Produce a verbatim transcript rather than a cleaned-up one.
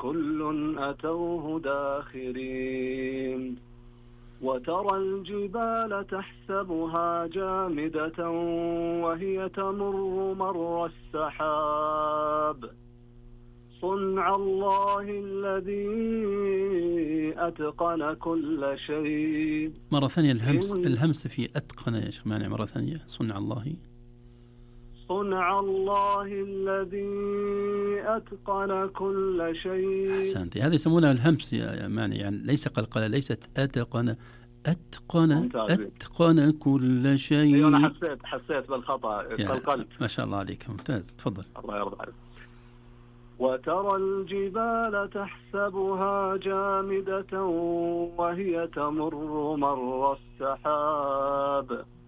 كل أتوه داخرين وترى الجبال تحسبها جامدة وهي تمر مر السحاب صنع الله الذي أتقن كل شيء. مرة ثانية الهمس الهمس في أتقن يا شيخ مانع، مرة ثانية صنع الله صنع الله الذي أتقن كل شيء. أحسنت، هذا يسمونها الهمس يا مانع، يعني ليس قلقلة، ليست أتقن، أتقن أتقن كل شيء. أيوة أنا حسيت حسيت بالخطأ قلقلت. ما شاء الله عليك، ممتاز، تفضل. الله يرضى عليك. وترى الجبال تحسبها جامدة وهي تمر مر السحاب